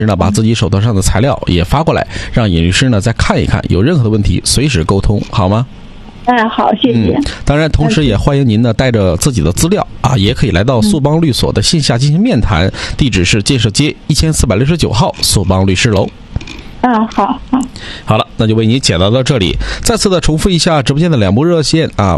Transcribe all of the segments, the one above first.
呢把自己手头上的材料也发过来，让尹律师呢再看一看，有任何的问题随时沟通，好吗？ 好，谢谢。 当然，同时也欢迎您呢带着自己的资料啊，也可以来到速邦律所的线下进行面谈，地址是建设街1469号速邦律师楼。好了，那就为你解答到这里。再次的重复一下直播间的2部热线啊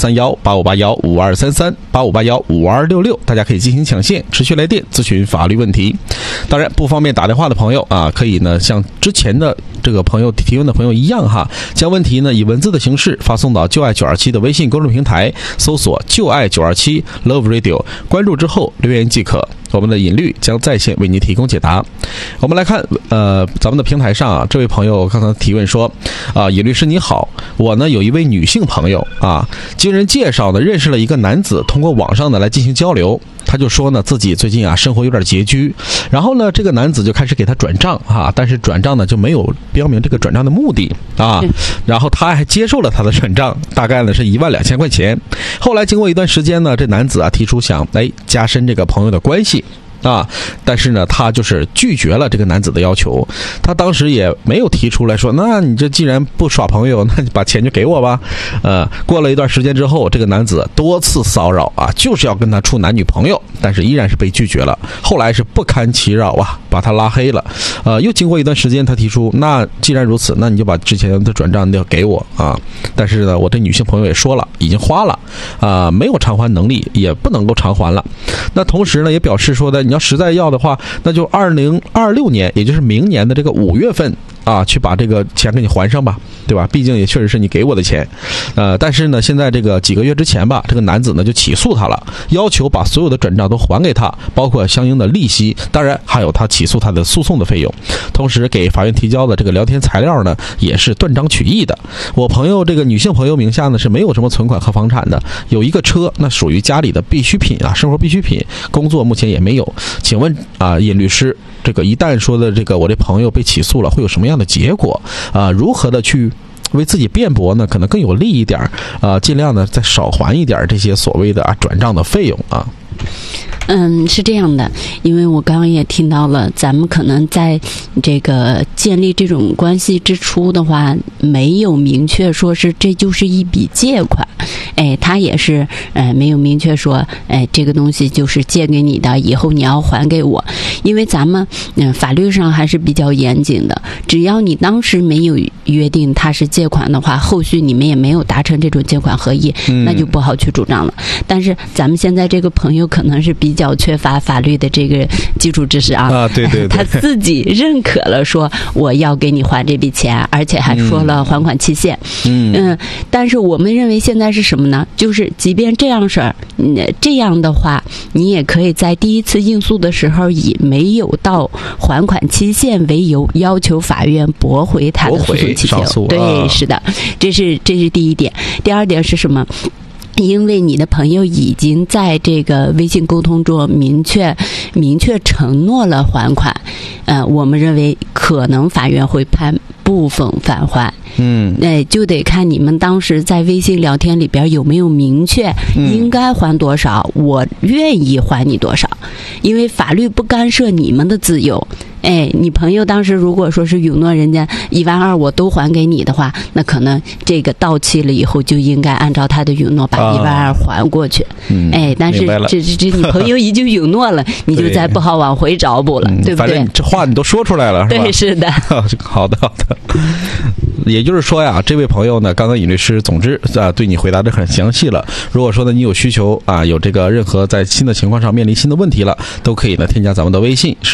，043185815233，85815266，大家可以进行抢线，持续来电咨询法律问题。当然，不方便打电话的朋友啊，可以呢像之前的这个朋友提问的朋友一样哈，将问题呢以文字的形式发送到就爱927的微信公众平台，搜索就爱927 Love Radio， 关注之后留言即可。我们的尹律将在线为您提供解答。我们来看咱们的平台上啊，这位朋友刚才提问说尹律师你好，我呢有一位女性朋友啊，经人介绍呢认识了一个男子，通过网上呢来进行交流。他就说呢自己最近啊生活有点拮据，然后呢这个男子就开始给他转账但是转账呢就没有标明这个转账的目的然后他还接受了他的转账，大概呢是12000块钱。后来经过一段时间呢，这男子提出想加深这个朋友的关系但是呢他就是拒绝了这个男子的要求。他当时也没有提出来说，那你这既然不耍朋友，那你把钱就给我吧。过了一段时间之后，这个男子多次骚扰就是要跟他处男女朋友，但是依然是被拒绝了。后来是不堪其扰把他拉黑了。又经过一段时间，他提出，那既然如此，那你就把之前的转账你要给我但是呢我这女性朋友也说了已经花了没有偿还能力，也不能够偿还了。那同时呢也表示说的，你要实在要的话，那就2026年，也就是明年的这个5月份去把这个钱给你还上吧，对吧？毕竟也确实是你给我的钱。但是呢现在这个几个月之前吧，这个男子呢就起诉他了，要求把所有的转账都还给他，包括相应的利息，当然还有他起诉他的诉讼的费用。同时给法院提交的这个聊天材料呢也是断章取义的。我朋友这个女性朋友名下呢是没有什么存款和房产的，有一个车，那属于家里的必需品生活必需品，工作目前也没有。请问尹律师，这个一旦说的这个我这朋友被起诉了，会有什么样的结果如何的去为自己辩驳呢？可能更有利一点尽量呢再少还一点这些所谓的转账的费用是这样的，因为我刚刚也听到了，咱们可能在这个建立这种关系之初的话，没有明确说是这就是一笔借款，他也是没有明确说，这个东西就是借给你的，以后你要还给我。因为咱们法律上还是比较严谨的，只要你当时没有约定它是借款的话，后续你们也没有达成这种借款合议，那就不好去主张了。但是咱们现在这个朋友可能是比较缺乏法律的这个基础知识对， 他自己认可了说我要给你还这笔钱，而且还说了还款期限。但是我们认为现在是什么呢？就是即便这样这样的话，你也可以在第一次应诉的时候以没有到还款期限为由，要求法院驳回他的诉讼期限。对，是的，这是第一点。第二点是什么？因为你的朋友已经在这个微信沟通中明确承诺了还款，我们认为可能法院会判部分返还。就得看你们当时在微信聊天里边有没有明确应该还多少，我愿意还你多少。因为法律不干涉你们的自由。你朋友当时如果说是允诺人家12000我都还给你的话，那可能这个到期了以后就应该按照他的允诺把12000还过去。但是这你朋友已经允诺了，你就再不好往回找补了，对不对？ 反正这话你都说出来了，是吧？ 对，是的。 好的。也就是说呀，这位朋友呢，刚刚尹律师总之对你回答的很详细了。如果说呢你有需求有这个任何在新的情况上面临新的问题了，都可以呢添加咱们的微信是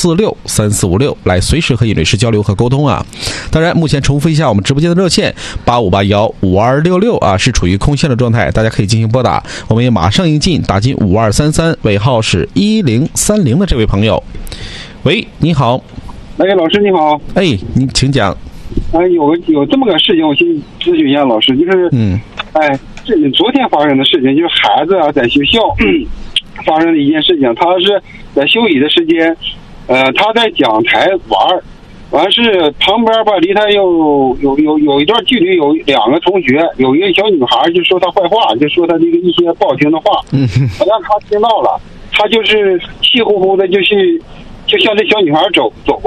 2463456，来随时和尹律师交流和沟通当然目前重复一下我们直播间的热线85815266是处于空线的状态，大家可以进行拨打。我们也马上迎进打进5233尾号是1030的这位朋友。喂，你好。 老师你好。 您请讲。 有这么个事情，我先咨询一下老师，就是这昨天发生的事情，就是孩子在学校发生的一件事情。他是在休息的时间，他在讲台完是旁边吧，离他有一段距离，有2个同学，有一个小女孩就说他坏话，就说他这个一些不好听的话，好像他听到了，他就是气呼呼的就去就向这小女孩走过